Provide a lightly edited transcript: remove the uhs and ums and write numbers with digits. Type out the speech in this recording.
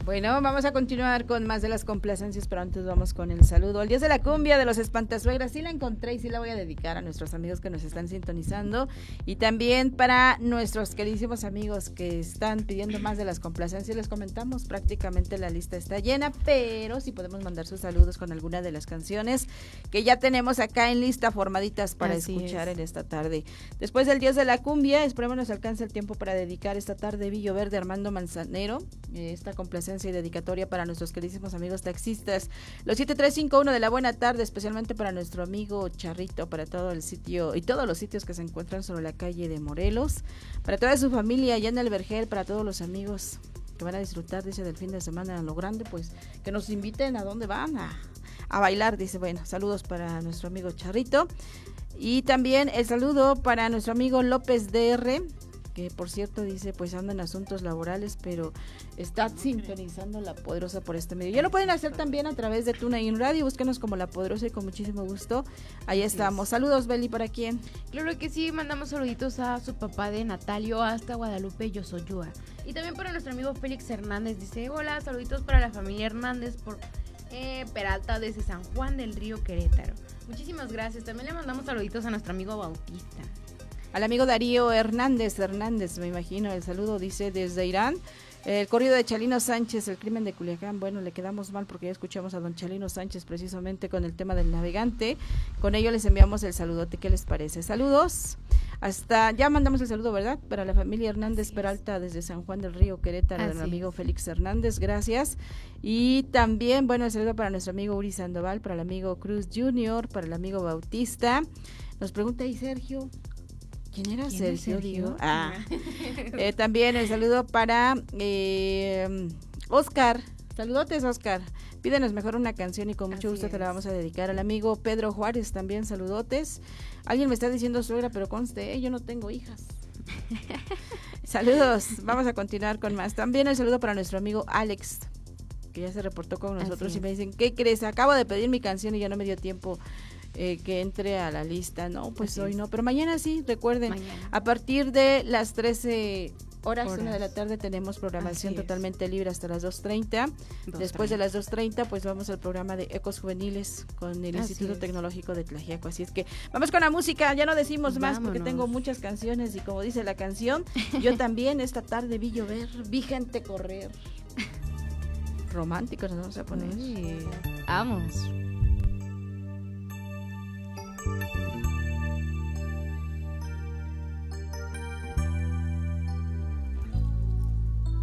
Bueno, vamos a continuar con más de las complacencias, pero antes vamos con el saludo. El Dios de la cumbia de los espantasuegras, sí la encontré y sí la voy a dedicar a nuestros amigos que nos están sintonizando y también para nuestros queridísimos amigos que están pidiendo más de las complacencias. Les comentamos, prácticamente la lista está llena, pero sí podemos mandar sus saludos con alguna de las canciones que ya tenemos acá en lista formaditas para escuchar en esta tarde. Después del Dios de la cumbia, esperemos nos alcance el tiempo para dedicar esta tarde Villo Verde Armando Manzanero, esta complacencia y dedicatoria para nuestros queridísimos amigos taxistas. Los 7351 de la buena tarde, especialmente para nuestro amigo Charrito, para todo el sitio y todos los sitios que se encuentran sobre la calle de Morelos, para toda su familia allá en el Vergel, para todos los amigos que van a disfrutar, dice, del fin de semana a lo grande, pues que nos inviten a dónde van a bailar, dice. Bueno, saludos para nuestro amigo Charrito y también el saludo para nuestro amigo López DR, que por cierto dice pues anda en asuntos laborales, pero está sintonizando La Poderosa por este medio. Ya lo pueden hacer también a través de TuneIn Radio, búsquenos como La Poderosa y con muchísimo gusto, ahí estamos. Saludos, Beli, ¿para quién? Claro que sí, mandamos saluditos a su papá de Natalio hasta Guadalupe Yosoyúa. Y también para nuestro amigo Félix Hernández, dice, hola, saluditos para la familia Hernández por Peralta desde San Juan del Río, Querétaro. Muchísimas gracias. También le mandamos saluditos a nuestro amigo Bautista. Al amigo Darío Hernández, me imagino, el saludo dice desde Irán. El corrido de Chalino Sánchez, el crimen de Culiacán. Bueno, le quedamos mal porque ya escuchamos a don Chalino Sánchez precisamente con el tema del navegante. Con ello les enviamos el saludote. ¿Qué les parece? Saludos. Ya mandamos el saludo, ¿verdad? Para la familia Hernández Peralta desde San Juan del Río, Querétaro, del amigo Félix Hernández, gracias. Y también, bueno, el saludo para nuestro amigo Uri Sandoval, para el amigo Cruz Junior, para el amigo Bautista. Nos pregunta ahí Sergio, ¿quién era Sergio? Digo. También el saludo para Oscar. Saludotes, Oscar. Pídenos mejor una canción y con mucho gusto te la vamos a dedicar. Al amigo Pedro Juárez también saludotes. Alguien me está diciendo suegra, pero conste, yo no tengo hijas. Saludos. Vamos a continuar con más. También el saludo para nuestro amigo Alex, que ya se reportó con nosotros y me dicen, ¿qué crees? Acabo de pedir mi canción y ya no me dio tiempo que entre a la lista. No, pues hoy no, pero mañana sí, recuerden, a partir de las 13 horas, 1 de la tarde, tenemos programación totalmente libre hasta las 2:30. Después de las 2:30, pues vamos al programa de Ecos Juveniles con el Instituto Tecnológico de Tlaxiaco. Así es que vamos con la música, ya no decimos más porque tengo muchas canciones y como dice la canción, yo también esta tarde vi llover, vi gente correr. Románticos nos vamos a poner. Vamos.